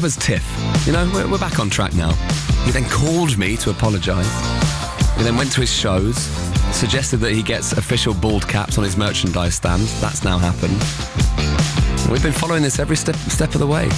as Tiff. You know, we're back on track now. He then called me to apologise. We then went to his shows, suggested that he gets official bald caps on his merchandise stand. That's now happened. We've been following this every step of the way.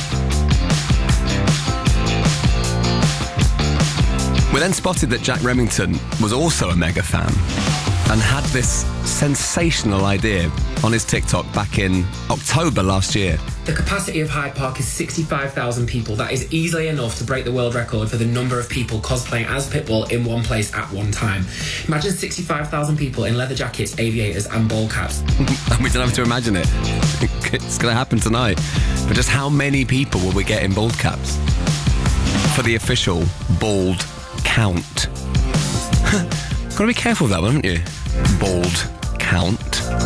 We then spotted that Jack Remington was also a mega fan and had this sensational idea on his TikTok back in October last year. The capacity of Hyde Park is 65,000 people. That is easily enough to break the world record for the number of people cosplaying as Pitbull in one place at one time. Imagine 65,000 people in leather jackets, aviators and ball caps. And we don't have to imagine it. It's going to happen tonight. But just how many people will we get in bald caps for the official bald count? Got to be careful with that one, haven't you? Bald count.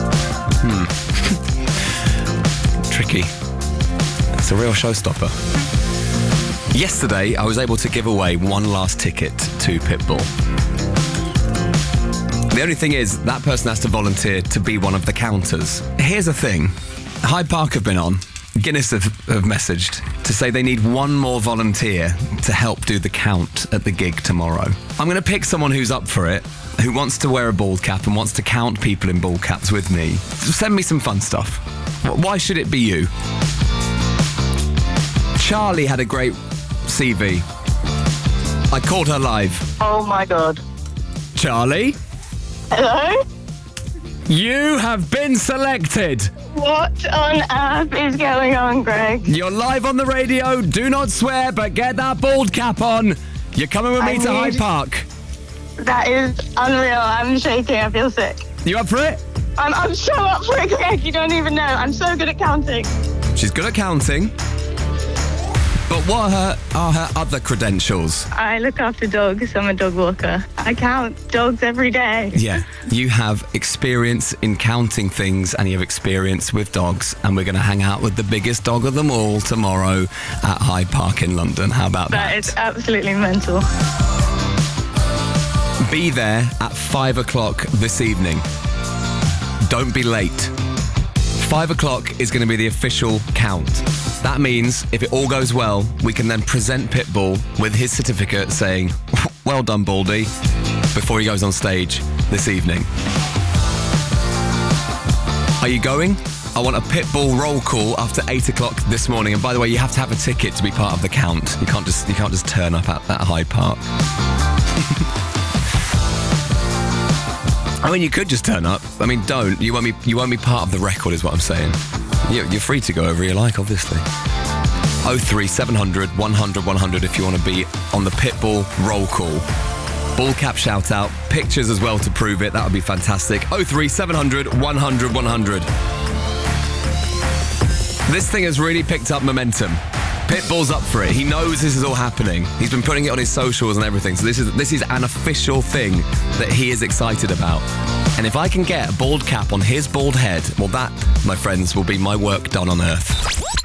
Tricky. It's a real showstopper. Yesterday, I was able to give away one last ticket to Pitbull. The only thing is, that person has to volunteer to be one of the counters. Here's the thing. Hyde Park have been on. Guinness have messaged to say they need one more volunteer to help do the count at the gig tomorrow. I'm going to pick someone who's up for it, who wants to wear a bald cap and wants to count people in bald caps with me. Send me some fun stuff. Why should it be you? Charlie had a great CV. I called her live. Oh my God. Charlie? Hello? You have been selected. What on earth is going on, Greg? You're live on the radio. Do not swear, but get that bald cap on. You're coming with me to Hyde Park. That is unreal. I'm shaking. I feel sick. You up for it? I'm so up for it, Greg. You don't even know. I'm so good at counting. She's good at counting. But what are her other credentials? I look after dogs. I'm a dog walker. I count dogs every day. Yeah, you have experience in counting things and you have experience with dogs. And we're going to hang out with the biggest dog of them all tomorrow at Hyde Park in London. How about that? That is absolutely mental. Be there at 5 o'clock this evening. Don't be late. 5 o'clock is going to be the official count. That means if it all goes well, we can then present Pitbull with his certificate saying, well done, Baldy, before he goes on stage this evening. Are you going? I want a Pitbull roll call after 8 o'clock this morning. And by the way, you have to have a ticket to be part of the count. You can't just turn up at Hyde Park. I mean, you could just turn up. I mean, don't. You won't be part of the record, is what I'm saying. You're free to go wherever you like, obviously. 03700 100 100 if you want to be on the Pitbull roll call. Ball cap shout out, pictures as well to prove it. That would be fantastic. 03700 100 100. This thing has really picked up momentum. Pitbull's up for it. He knows this is all happening. He's been putting it on his socials and everything. So this is an official thing that he is excited about. And if I can get a bald cap on his bald head, well, that, my friends, will be my work done on Earth.